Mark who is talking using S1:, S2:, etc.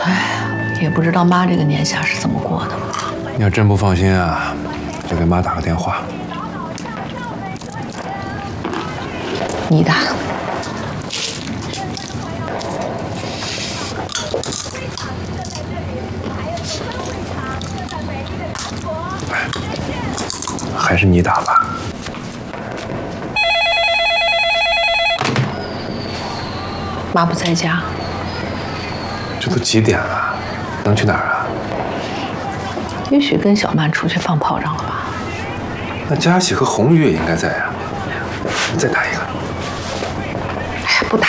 S1: 也不知道妈这个年下是怎么过的。
S2: 你要真不放心啊，就给妈打个电话。
S1: 你打。
S2: 还是你打吧。
S1: 妈不在家。
S2: 这都几点了？能去哪儿啊？
S1: 也许跟小曼出去放炮仗了吧。
S2: 那佳喜和红玉也应该在啊。再打一个。